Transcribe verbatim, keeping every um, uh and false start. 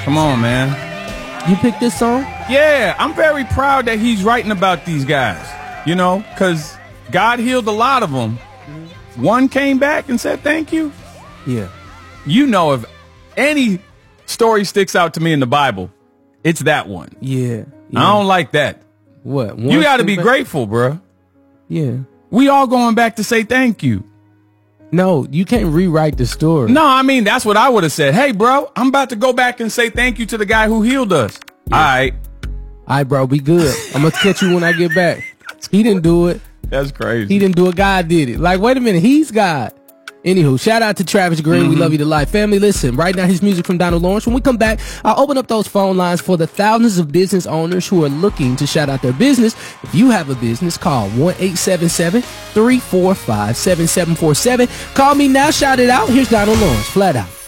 Come on, man. You picked this song? Yeah, I'm very proud that he's writing about these guys, you know, because God healed a lot of them. One came back and said thank you. Yeah. You know, if any story sticks out to me in the Bible, it's that one. Yeah. yeah. I don't like that. What? You got to be back? grateful, bro. Yeah. We all going back to say thank you. No, you can't rewrite the story. No, I mean, that's what I would have said. Hey, bro, I'm about to go back and say thank you to the guy who healed us. Yeah. All right. All right, bro, be good. I'm going to catch you when I get back. He didn't do it. That's crazy. He didn't do it. God did it. Like, wait a minute. He's God. Anywho, shout out to Travis Green. Mm-hmm. We love you to life. Family, listen, right now his music from Donald Lawrence. When we come back, I'll open up those phone lines for the thousands of business owners who are looking to shout out their business. If you have a business, call one eight seven seven, three four five, seven seven four seven. Call me now, shout it out. Here's Donald Lawrence, flat out.